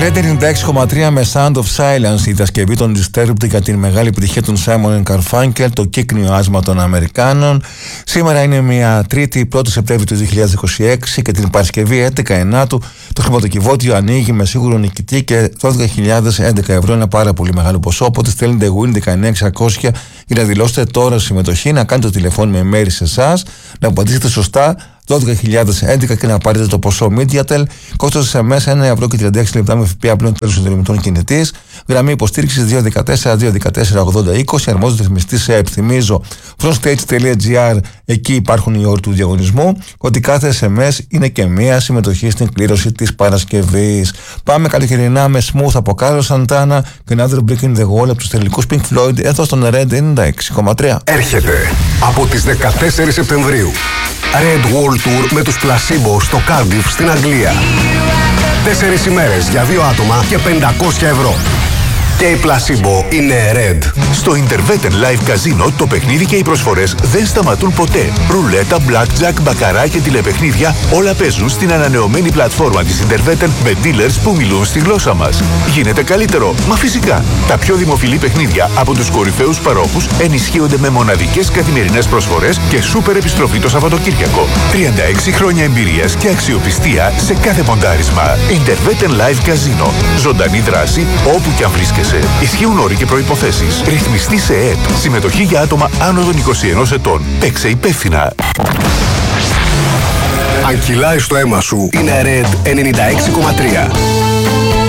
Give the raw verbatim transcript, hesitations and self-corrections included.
Red ενενήντα έξι κόμμα τρία με Sound of Silence, η διασκευή των Disturbed για την μεγάλη επιτυχία των Simon and Garfunkel, το κύκνιο άσμα των Αμερικάνων. Σήμερα είναι μια Τρίτη, πρώτη Σεπτέμβρη του δύο χιλιάδες είκοσι έξι και την Παρασκευή έντεκα Ενάτου το χρηματοκιβώτιο ανοίγει με σίγουρο νικητή και δώδεκα χιλιάδες έντεκα ευρώ, ένα πάρα πολύ μεγάλο ποσό. Οπότε στέλνετε Win δεκαεννιά εξακόσια για να δηλώσετε τώρα συμμετοχή, να κάνετε το τηλεφώνημα με μέρη σε εσάς, να απαντήσετε σωστά δώδεκα χιλιάδες έντεκα και να πάρετε το ποσό Mediatel. Κόστος ες εμ ες ένα ευρώ και τριάντα έξι λεπτά με ΦΠΑ πλέον τέλος συνδρομητών κινητής. Γραμμή υποστήριξης δύο ένα τέσσερα δύο ένα τέσσερα ογδόντα είκοσι. Αρμόδιος ρυθμιστής σε ΕΠ. Θυμίζω frontstage τελεία τζι άρ, εκεί υπάρχουν οι όροι του διαγωνισμού. Ότι κάθε ες εμ ες είναι και μία συμμετοχή στην κλήρωση της Παρασκευής. Πάμε καλοκαιρινά με Smooth από Carlos Santana και Another Brick in the Wall από τους τελικούς Pink Floyd εδώ στον Red ενενήντα έξι κόμμα τρία. Έρχεται από τις δεκατέσσερις Σεπτεμβρίου Red Wall Tour με τους Placebo στο Cardiff στην Αγγλία. Τέσσερις ημέρες για δύο άτομα και πεντακόσια ευρώ. Και η Placebo είναι Red. Στο Intervetten Live Casino το παιχνίδι και οι προσφορές δεν σταματούν ποτέ. Ρουλέτα, blackjack, μπακαρά και τηλεπαιχνίδια όλα παίζουν στην ανανεωμένη πλατφόρμα της Intervetten με dealers που μιλούν στη γλώσσα μας. Γίνεται καλύτερο, μα φυσικά. Τα πιο δημοφιλή παιχνίδια από τους κορυφαίους παρόχους ενισχύονται με μοναδικές καθημερινές προσφορές και σούπερ επιστροφή το Σαββατοκύριακο. τριάντα έξι χρόνια εμπειρίας και αξιοπιστία σε κάθε ποντάρισμα. Intervetten Live Casino. Ζωντανή δράση όπου και αν βρίσκεσαι. Ισχύουν όροι και προϋποθέσεις. Ρυθμιστή σε ΕΕΠ. Συμμετοχή για άτομα άνω των είκοσι ενός ετών. Παίξε υπεύθυνα. Αν κυλάει στο αίμα σου, είναι Red ενενήντα έξι κόμμα τρία.